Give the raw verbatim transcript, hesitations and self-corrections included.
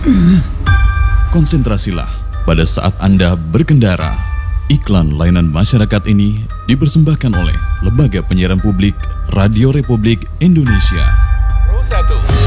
Konsentrasilah pada saat Anda berkendara. Iklan layanan masyarakat ini dipersembahkan oleh Lembaga Penyiaran Publik Radio Republik Indonesia. Pro satu.